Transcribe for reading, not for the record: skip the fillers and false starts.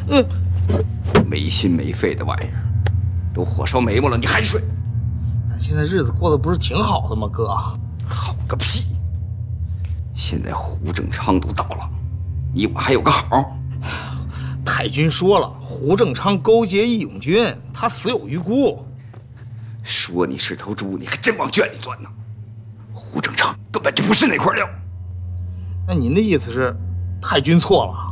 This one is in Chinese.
没心没肺的玩意儿，都火烧眉毛了，你还睡？ 咱现在日子过得不是挺好的吗，哥？ 好个屁！现在胡正昌都倒了，你我还有个好？ 太君说了，胡正昌勾结义勇军，他死有余辜。 说你是头猪，你还真往圈里钻呢。胡正昌根本就不是那块料。 那您的意思是，太君错了？